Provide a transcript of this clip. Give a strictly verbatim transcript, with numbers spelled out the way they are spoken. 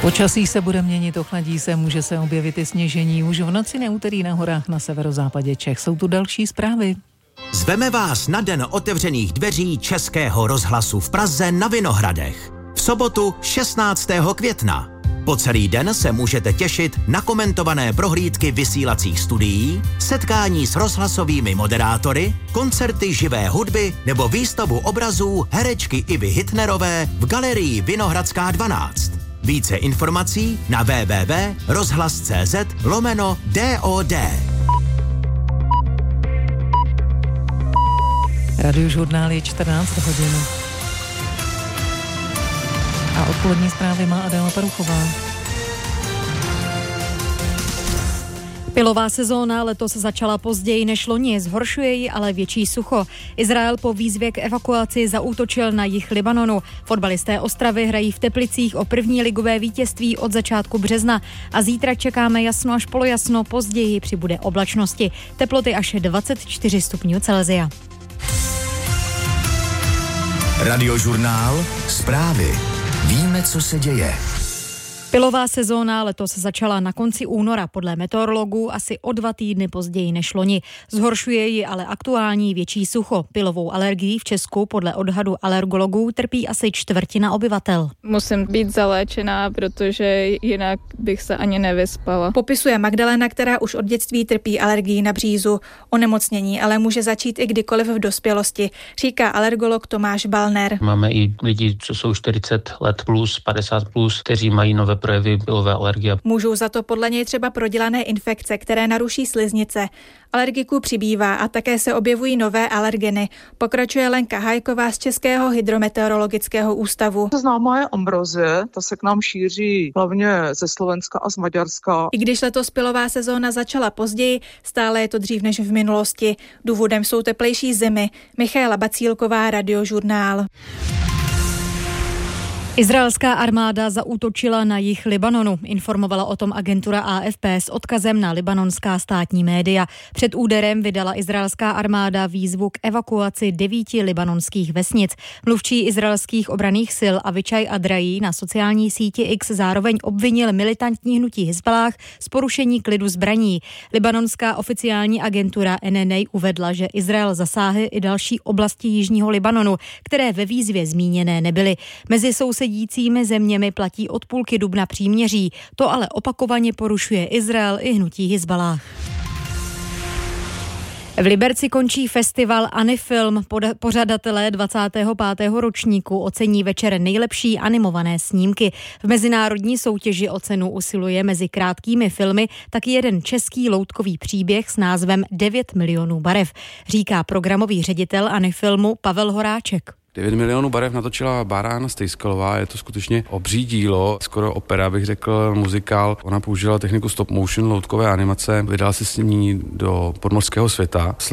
Počasí se bude měnit, ochladí se, může se objevit i sněžení už v noci na úterý na horách na severozápadě Čech. Jsou tu další zprávy. Zveme vás na den otevřených dveří Českého rozhlasu v Praze na Vinohradech. V sobotu šestnáctého května. Po celý den se můžete těšit na komentované prohlídky vysílacích studií, setkání s rozhlasovými moderátory, koncerty živé hudby nebo výstavu obrazů herečky Ivy Hitnerové v galerii Vinohradská dvanáct. Více informací na www tečka rozhlas tečka cz lomeno dod. Radiožurnál je čtrnáct hodin. A odpolední zprávy má Adéla Paruchová. Pilová sezóna letos začala později než loni, zhoršuje ji ale větší sucho. Izrael po výzvě k evakuaci zaútočil na jih Libanonu. Fotbalisté Ostravy hrají v Teplicích o první ligové vítězství od začátku března a zítra čekáme jasno až polojasno, později přibude oblačnosti. Teploty až dvacet čtyři stupňů Celsia. Radiožurnál, zprávy. Víme, co se děje. Pilová sezóna letos začala na konci února, podle meteorologů asi o dva týdny později než loni. Zhoršuje ji ale aktuální větší sucho. Pilovou alergií v Česku podle odhadu alergologů trpí asi čtvrtina obyvatel. Musím být zaléčená, protože jinak bych se ani nevyspala. Popisuje Magdalena, která už od dětství trpí alergií na břízu. Onemocnění ale může začít i kdykoliv v dospělosti, říká alergolog Tomáš Balner. Máme i lidi, co jsou čtyřicet let plus, padesát plus, kteří mají nové projevy pilové alergie. Můžou za to podle něj třeba prodělané infekce, které naruší sliznice. Alergiků přibývá a také se objevují nové alergeny. Pokračuje Lenka Hajková z Českého hydrometeorologického ústavu. Známá je ambrozie, ta se k nám šíří hlavně ze Slovenska a z Maďarska. I když letos pilová sezóna začala později, stále je to dřív než v minulosti. Důvodem jsou teplejší zimy. Michaela Bacílková, Radiožurnál. Izraelská armáda zaútočila na jih Libanonu, informovala o tom agentura A F P s odkazem na libanonská státní média. Před úderem vydala izraelská armáda výzvu k evakuaci devíti libanonských vesnic. Mluvčí izraelských obranných sil Avichaj Adrají na sociální síti X zároveň obvinil militantní hnutí Hizballáh z porušení klidu zbraní. Libanonská oficiální agentura N N A uvedla, že Izrael zasáhl i další oblasti jižního Libanonu, které ve výzvě zmíněné nebyly. Mezi sousedy sedícími zeměmi platí od půlky dubna příměří. To ale opakovaně porušuje Izrael i hnutí Hizballáh. V Liberci končí festival Anifilm. Pořadatelé dvacátého pátého ročníku ocení večer nejlepší animované snímky. V mezinárodní soutěži o cenu usiluje mezi krátkými filmy taky jeden český loutkový příběh s názvem devět milionů barev, říká programový ředitel Anifilmu Pavel Horáček. devět milionů barev natočila Bára Anna Stejskalová, je to skutečně obří dílo, skoro opera, bych řekl, muzikál. Ona použila techniku stop motion, loutkové animace, vydala se s ní do podmořského světa.